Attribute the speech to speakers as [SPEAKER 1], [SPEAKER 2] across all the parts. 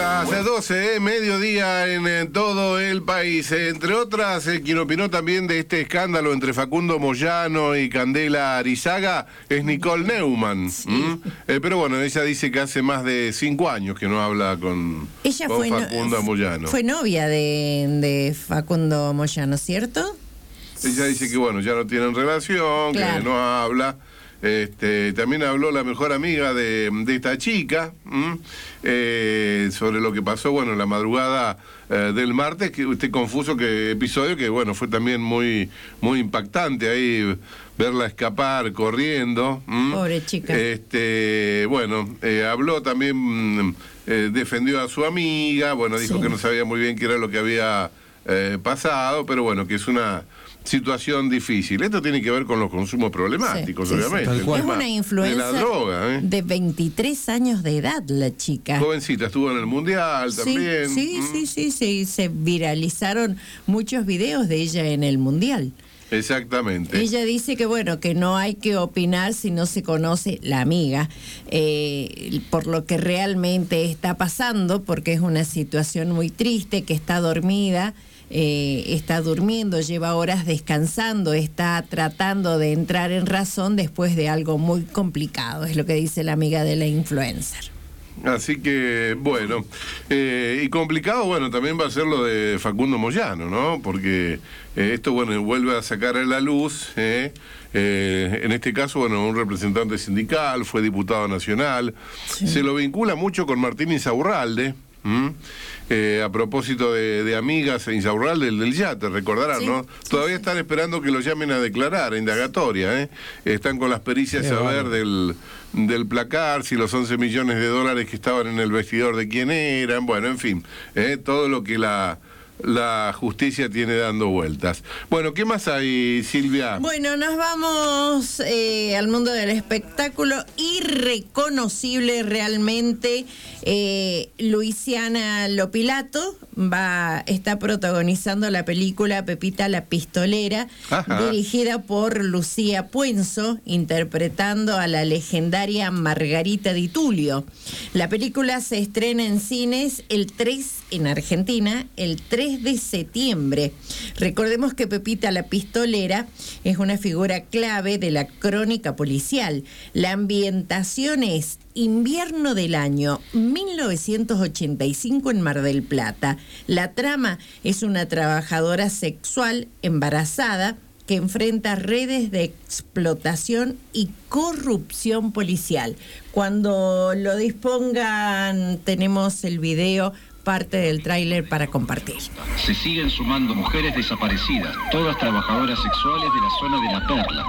[SPEAKER 1] Las 12, mediodía en todo el país. Entre otras, quien opinó también de este escándalo entre Facundo Moyano y Candela Arizaga es Nicole Neumann. Sí. Pero bueno, ella dice que hace más de 5 años que no habla con Facundo Moyano.
[SPEAKER 2] Fue novia de Facundo Moyano, ¿cierto?
[SPEAKER 1] Ella dice que bueno, ya no tienen relación, claro, que no habla. También habló la mejor amiga de esta chica sobre lo que pasó, bueno, en la madrugada del martes, que episodio que bueno, fue también muy impactante ahí verla escapar corriendo.
[SPEAKER 2] Pobre chica.
[SPEAKER 1] Habló también, defendió a su amiga, bueno, dijo que no sabía muy bien qué era lo que había pasado, pero bueno, que es una situación difícil. Esto tiene que ver con los consumos problemáticos, obviamente.
[SPEAKER 2] Es una influencer
[SPEAKER 1] de la droga,
[SPEAKER 2] de 23 años de edad, la chica.
[SPEAKER 1] Jovencita, estuvo en el Mundial también.
[SPEAKER 2] Sí, se viralizaron muchos videos de ella en el Mundial.
[SPEAKER 1] Exactamente.
[SPEAKER 2] Ella dice que bueno, que no hay que opinar si no se conoce la amiga, por lo que realmente está pasando, porque es una situación muy triste, que está dormida. Está durmiendo, lleva horas descansando, está tratando de entrar en razón después de algo muy complicado, es lo que dice la amiga de la influencer.
[SPEAKER 1] Así que, bueno, y complicado, bueno, también va a ser lo de Facundo Moyano, ¿no? Porque esto, bueno, vuelve a sacar a la luz, en este caso, bueno, un representante sindical, fue diputado nacional, se lo vincula mucho con Martín Insaurralde. A propósito de amigas en Insaurralde del yate, recordarán, ¿no? Todavía están esperando que lo llamen a declarar, a indagatoria, Están con las pericias a ver del placar, si los 11 millones de dólares que estaban en el vestidor de quién eran, bueno, en fin, todo lo que la justicia tiene dando vueltas. Bueno, ¿qué más hay, Silvia?
[SPEAKER 2] Bueno, nos vamos al mundo del espectáculo. Irreconocible realmente. Luisiana Lopilato está protagonizando la película Pepita la Pistolera, dirigida por Lucía Puenzo, interpretando a la legendaria Margarita Di Tullio. La película se estrena en cines en Argentina, el 3 de septiembre. Recordemos que Pepita la Pistolera es una figura clave de la crónica policial. La ambientación es invierno del año 1985 en Mar del Plata. La trama es una trabajadora sexual embarazada que enfrenta redes de explotación y corrupción policial. Cuando lo dispongan, tenemos el video, parte del tráiler para compartir.
[SPEAKER 3] Se siguen sumando mujeres desaparecidas, todas trabajadoras sexuales de la zona de La Perla.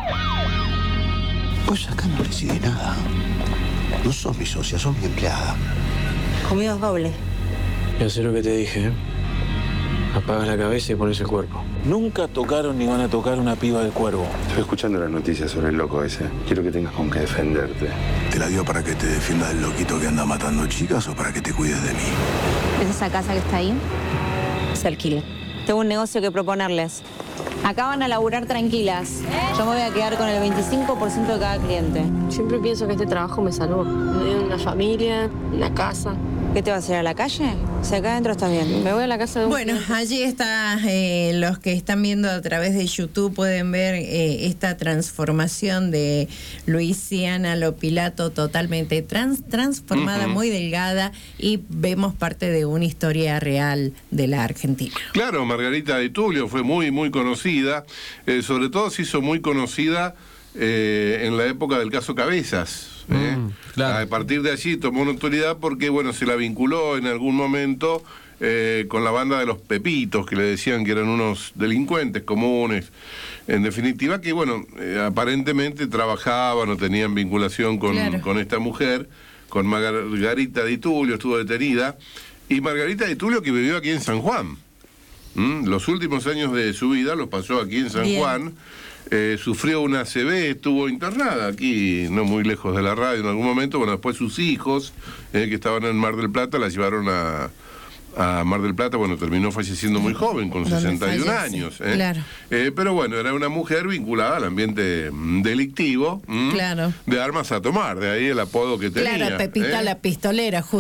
[SPEAKER 4] Pues acá no reside nada. No sos mi socia, sos mi empleada.
[SPEAKER 5] Conmigo es doble.
[SPEAKER 6] Ya sé lo que te dije, Apagas la cabeza y pones el cuerpo.
[SPEAKER 7] Nunca tocaron ni van a tocar una piba del Cuervo.
[SPEAKER 8] Estoy escuchando las noticias sobre el loco ese. Quiero que tengas con qué defenderte.
[SPEAKER 4] ¿Te la dio para que te defiendas del loquito que anda matando chicas o para que te cuides de mí?
[SPEAKER 5] ¿Es esa casa que está ahí? Se alquila. Tengo un negocio que proponerles. Acá van a laburar tranquilas. Yo me voy a quedar con el 25% de cada cliente.
[SPEAKER 9] Siempre pienso que este trabajo me salvó. Me dio una familia, una casa.
[SPEAKER 5] ¿Qué te vas a ir a la calle? Si acá adentro está bien.
[SPEAKER 9] Me voy a la casa de un...
[SPEAKER 2] Bueno, allí está, los que están viendo a través de YouTube pueden ver esta transformación de Luisiana Lopilato totalmente transformada, muy delgada, y vemos parte de una historia real de la Argentina.
[SPEAKER 1] Claro, Margarita Di Tullio fue muy conocida, sobre todo se hizo muy conocida en la época del caso Cabezas. Claro. A partir de allí tomó notoriedad porque, bueno, se la vinculó en algún momento con la banda de los Pepitos, que le decían que eran unos delincuentes comunes, en definitiva, que, bueno, aparentemente trabajaban o tenían vinculación con esta mujer, con Margarita Di Tullio, estuvo detenida, y Margarita Di Tullio, que vivió aquí en San Juan. Los últimos años de su vida los pasó aquí en San Juan. Sufrió una ACV, estuvo internada aquí, no muy lejos de la radio en algún momento. Bueno, después sus hijos, que estaban en Mar del Plata, la llevaron a Mar del Plata. Bueno, terminó falleciendo muy joven, con 61 años.
[SPEAKER 2] Claro.
[SPEAKER 1] Pero bueno, era una mujer vinculada al ambiente delictivo,
[SPEAKER 2] claro,
[SPEAKER 1] de armas a tomar, de ahí el apodo que tenía.
[SPEAKER 2] Claro, Pepita la Pistolera,